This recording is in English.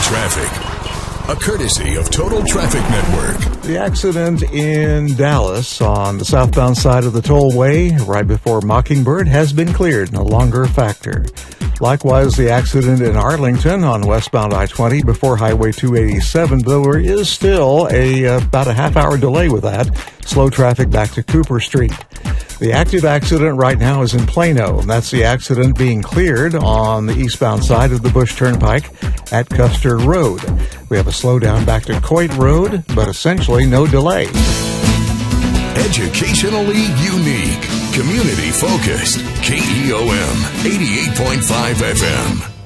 traffic. A courtesy of Total Traffic Network. The accident in Dallas on the southbound side of the tollway right before Mockingbird has been cleared, no longer a factor. Likewise, the accident in Arlington on westbound I-20 before Highway 287, though there is still about a half-hour delay with that. Slow traffic back to Cooper Street. The active accident right now is in Plano, and that's the accident being cleared on the eastbound side of the Bush Turnpike at Custer Road. We have a slowdown back to Coit Road, but essentially no delay. Educationally unique, community focused, KEOM 88.5 FM.